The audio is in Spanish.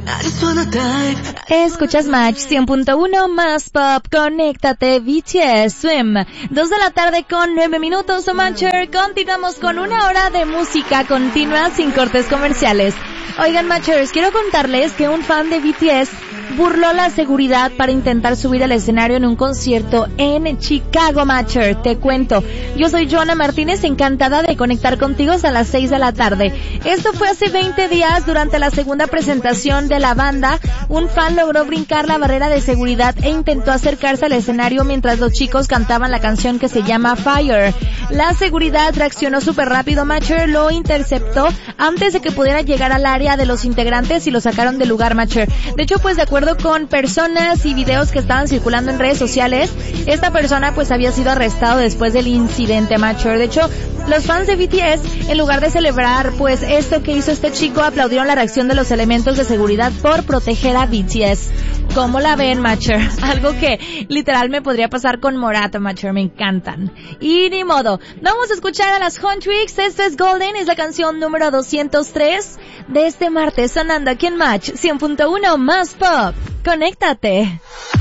Escuchas Match 100.1 más pop, conéctate, BTS, Swim. 2 de la tarde con 9 minutos, Matcher. Continuamos con una hora de música continua sin cortes comerciales. Oigan, Matchers, quiero contarles que un fan de BTS burló la seguridad para intentar subir al escenario en un concierto en Chicago, Matcher. Te cuento. Yo soy Joana Martínez, encantada de conectar contigo hasta las 6 de la tarde. Esto fue hace 20 días durante la segunda presentación de la banda. Un fan logró brincar la barrera de seguridad e intentó acercarse al escenario mientras los chicos cantaban la canción que se llama Fire. La seguridad reaccionó súper rápido, Matcher, lo interceptó antes de que pudiera llegar al área de los integrantes y lo sacaron del lugar, Matcher. De hecho, pues de acuerdo con personas y videos que estaban circulando en redes sociales, esta persona pues había sido arrestado después del incidente, Matcher. De hecho, los fans de BTS, en lugar de celebrar pues esto que hizo este chico, aplaudieron la reacción de los elementos de seguridad por proteger a BTS. ¿Cómo la ven, Matcher? Algo que literal me podría pasar con Morato, Matcher, me encantan. Y ni modo, vamos a escuchar a las Huntrix. Esto es Golden, es la canción número 203 de este martes, sonando aquí en Match 100.1 más pop. Conéctate.